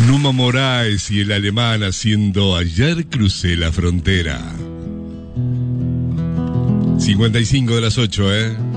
Numa Moraes y el alemán haciendo Ayer crucé la frontera. 55 de las 8,